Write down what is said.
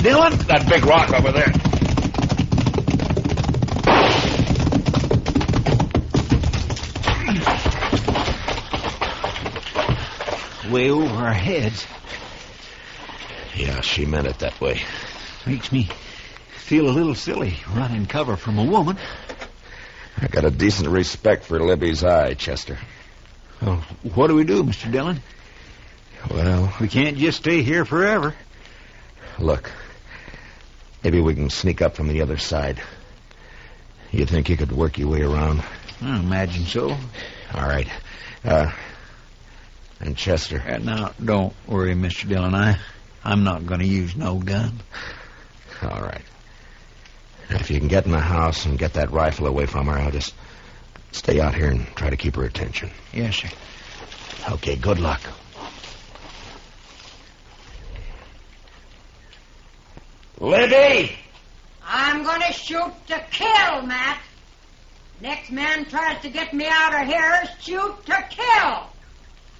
Dillon? That big rock over there. Way over our heads. Yeah, she meant it that way. Makes me feel a little silly running cover from a woman. I got a decent respect for Libby's eye, Chester. Well, what do we do, Mr. Dillon? Well, We can't just stay here forever. look. Maybe we can sneak up from the other side. You think you could work your way around? I imagine so. All right. And Chester. Now, don't worry, Mr. Dillon. I'm not going to use no gun. All right. If you can get in the house and get that rifle away from her, I'll just stay out here and try to keep her attention. Yes, sir. Okay, good luck. Libby! I'm going to shoot to kill, Matt. Next man tries to get me out of here, shoot to kill.